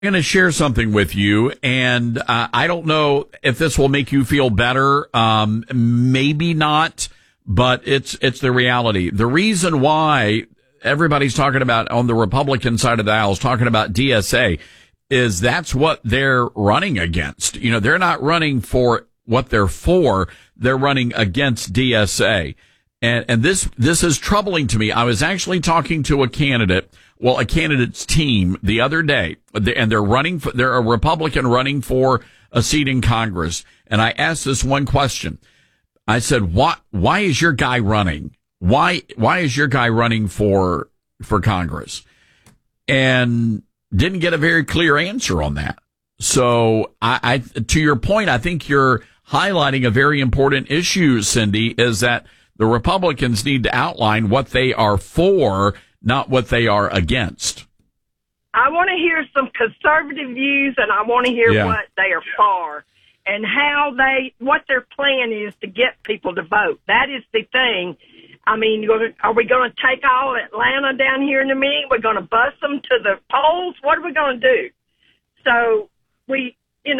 I'm going to share something with you, and I don't know if this will make you feel better. Maybe not, but it's the reality. The reason why everybody's talking about on the Republican side of the aisle is talking about DSA is that's what they're running against. You know, they're not running for what they're for. They're running against DSA. And this is troubling to me. I was actually talking to a candidate's team the other day, and they're a Republican running for a seat in Congress. And I asked this one question. I said, why is your guy running? Why is your guy running for Congress? And didn't get a very clear answer on that. So I to your point, I think you're highlighting a very important issue, Cindy, is that the Republicans need to outline what they are for, not what they are against. I want to hear some conservative views, and I want to hear what they are for and what their plan is to get people to vote. That is the thing. I mean, are we going to take all Atlanta down here in a minute? We're going to bus them to the polls? What are we going to do? So we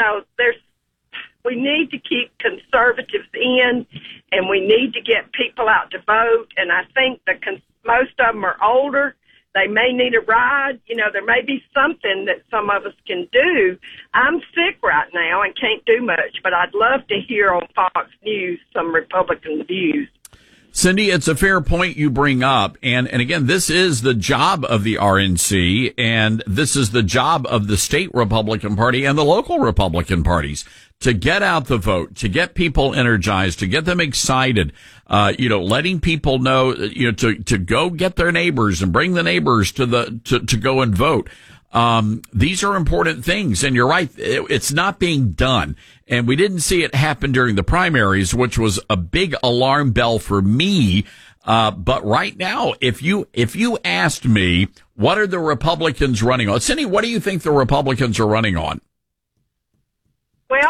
need to keep conservatives in, and we need to get people out to vote. And I think most of them are older. They may need a ride. You know, there may be something that some of us can do. I'm sick right now and can't do much, but I'd love to hear on Fox News some Republican views. Cindy, it's a fair point you bring up. And again, this is the job of the RNC, and this is the job of the state Republican Party and the local Republican parties to get out the vote, to get people energized, to get them excited, letting people know, to go get their neighbors and bring the neighbors to go and vote. These are important things. And you're right. It's not being done. And we didn't see it happen during the primaries, which was a big alarm bell for me. But right now, if you asked me, what are the Republicans running on? Cindy, what do you think the Republicans are running on? Well,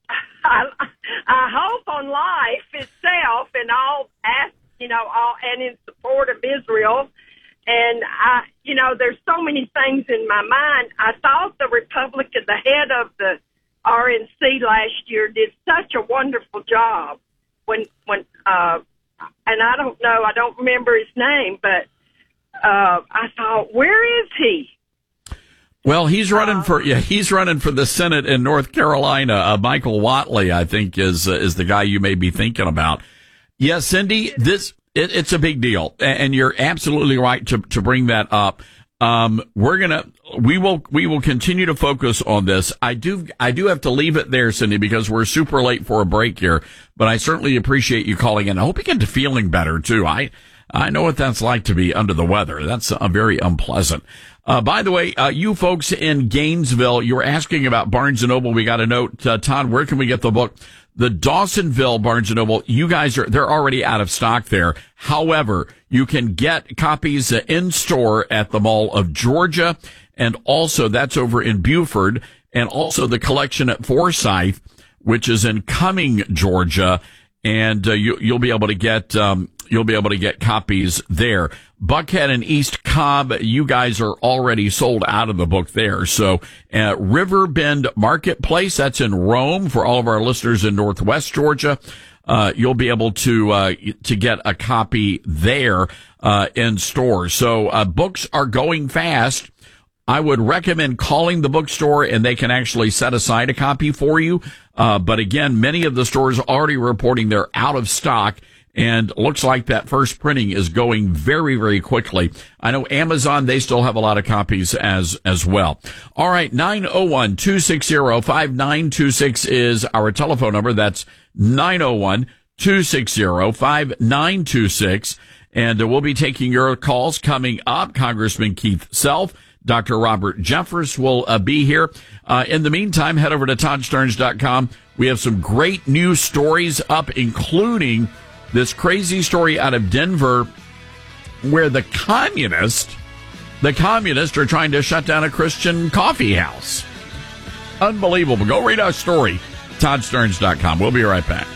I hope on life itself and and in support of Israel. And there's so many things in my mind. I thought the head of the RNC last year did such a wonderful job and I don't know, I don't remember his name, but I thought, where is he? Well, he's running for the Senate in North Carolina. Michael Whatley, I think, is the guy you may be thinking about. Yes, Cindy, it's a big deal, and you're absolutely right to bring that up. We will continue to focus on this. I do have to leave it there, Cindy, because we're super late for a break here, but I certainly appreciate you calling in. I hope you get to feeling better too. I know what that's like to be under the weather. That's very unpleasant. By the way, you folks in Gainesville, you were asking about Barnes & Noble. We got a note. Todd, where can we get the book? The Dawsonville Barnes & Noble, they're already out of stock there. However, you can get copies in store at the Mall of Georgia, and also that's over in Buford, and also the collection at Forsyth, which is in Cumming, Georgia, and you'll be able to get copies there. Buckhead and East Cobb, you guys are already sold out of the book there. So, Riverbend Marketplace, that's in Rome for all of our listeners in Northwest Georgia. You'll be able to get a copy there, in stores. So, books are going fast. I would recommend calling the bookstore and they can actually set aside a copy for you. But again, many of the stores are already reporting they're out of stock. And looks like that first printing is going very, very quickly. I know Amazon, they still have a lot of copies as well. All right, 901-260-5926 is our telephone number. That's 901-260-5926. And we'll be taking your calls coming up. Congressman Keith Self, Dr. Robert Jeffress will be here. In the meantime, head over to ToddStearns.com. We have some great news stories up, including this crazy story out of Denver where the communists are trying to shut down a Christian coffee house. Unbelievable. Go read our story, ToddStearns.com. We'll be right back.